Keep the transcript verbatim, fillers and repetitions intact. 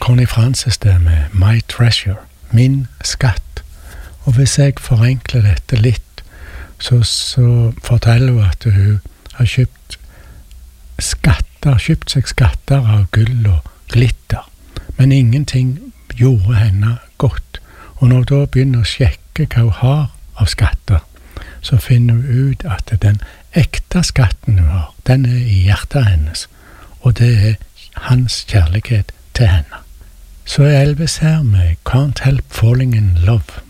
Connie Francis det med My Treasure, min skatt. Og hvis jeg forenkler dette litt, så, så forteller hun at hun har kjøpt skatter, kjøpt seg skatter av gull og glitter. Men ingenting gjorde henne godt. Og når hun da begynner å sjekke hva hun har av skatter, så finner hun ut at den ekte skatten hun har, den er i hjertet hennes. Og det er hans kjærlighet til henne. Så er Elvis her med Can't Help Falling in Love.